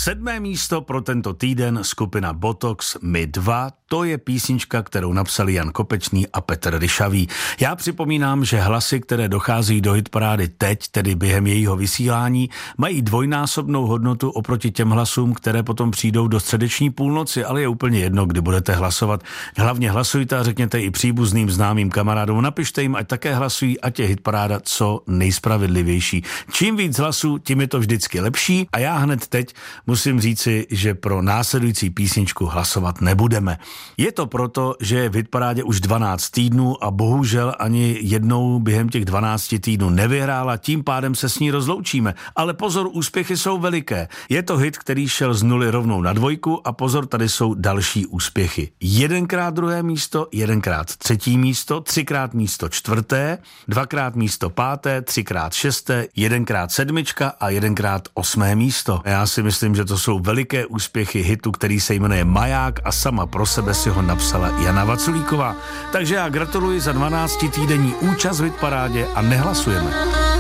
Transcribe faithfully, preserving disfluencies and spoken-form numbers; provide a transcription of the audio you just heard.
Sedmé místo pro tento týden skupina Botox My dva, to je písnička, kterou napsali Jan Kopečný a Petr Ryšavý. Já připomínám, že hlasy, které dochází do hitparády teď, tedy během jejího vysílání, mají dvojnásobnou hodnotu oproti těm hlasům, které potom přijdou do středeční půlnoci, ale je úplně jedno, kdy budete hlasovat. Hlavně hlasujte a řekněte i příbuzným, známým kamarádům, napište jim, ať také hlasují, ať je hitparáda co nejspravedlivější. Čím víc hlasů, tím je to vždycky lepší a já hned teď musím říci, že pro následující písničku hlasovat nebudeme. Je to proto, že je v hitparádě už dvanáct týdnů a bohužel ani jednou během těch dvanácti týdnů nevyhrála, tím pádem se s ní rozloučíme. Ale pozor, úspěchy jsou veliké. Je to hit, který šel z nuly rovnou na dvojku a pozor, tady jsou další úspěchy. Jedenkrát druhé místo, jedenkrát třetí místo, třikrát místo čtvrté, dvakrát místo páté, třikrát šesté, jedenkrát sedmička a jedenkrát osmé místo. Já si myslím, že to jsou veliké úspěchy hitu, který se jmenuje Maják a sama pro sebe si ho napsala Jana Vaculíková. Takže já gratuluji za dvanáctitýdenní účast v hitparádě a nehlasujeme.